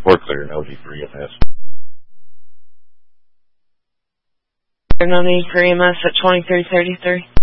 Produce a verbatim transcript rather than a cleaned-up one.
Port clear, L G three F S. No need for E M S at twenty-three thirty-three.